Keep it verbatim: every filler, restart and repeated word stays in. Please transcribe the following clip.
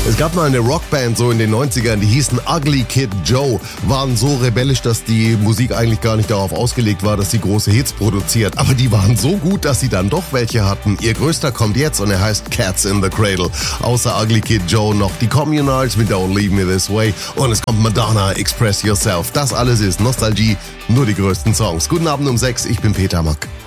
Es gab mal eine Rockband so in den neunzigern, die hießen Ugly Kid Joe, waren so rebellisch, dass die Musik eigentlich gar nicht darauf ausgelegt war, dass sie große Hits produziert. Aber die waren so gut, dass sie dann doch welche hatten. Ihr größter kommt jetzt und er heißt Cats in the Cradle. Außer Ugly Kid Joe noch die Communals mit Don't Leave Me This Way und es kommt Madonna, Express Yourself. Das alles ist Nostalgie, nur die größten Songs. Guten Abend um sechs, ich bin Peter Mack.